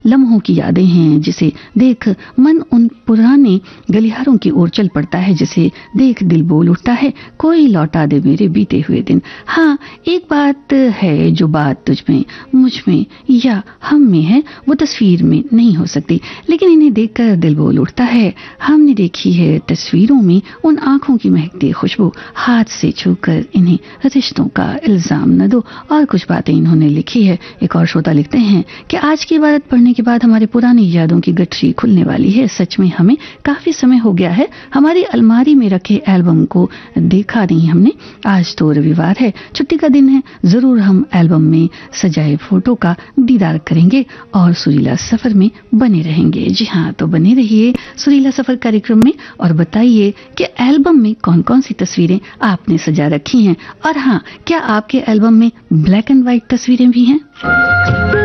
लम्हों की यादें हैं, जिसे देख मन उन पुराने गलियारों की ओर चल पड़ता है, जिसे देख दिल बोल उठता है, कोई लौटा दे मेरे बीते हुए दिन। हाँ, एक बात है, जो बात तुझ में, मुझ में या हम में है, वो तस्वीर में नहीं हो सकती, लेकिन इन्हें देखकर दिल बोल उठता है। हमने देखी है तस्वीरों में उन आंखों की महकती खुशबू, हाथ से छूकर इन्हें रिश्तों का इल्जाम न दो, और कुछ बातें इन्होंने लिखी है। एक और श्रोता लिखते हैं कि आज की इबारत पढ़ने के बाद हमारे पुरानी यादों की गठरी खुलने वाली है। सच में हमें काफी समय हो गया है हमारी अलमारी में रखे एल्बम को देखा नहीं हमने। आज तो रविवार है, छुट्टी का दिन है, जरूर हम एल्बम में सजाए फोटो का दीदार करेंगे और सुरीला सफर में बने रहेंगे। जी हाँ, तो बने रहिए सुरीला सफर कार्यक्रम में और बताइए कि एल्बम में कौन कौन सी तस्वीरें आपने सजा रखी हैं, और हाँ, क्या आपके एल्बम में ब्लैक एंड व्हाइट तस्वीरें भी हैं?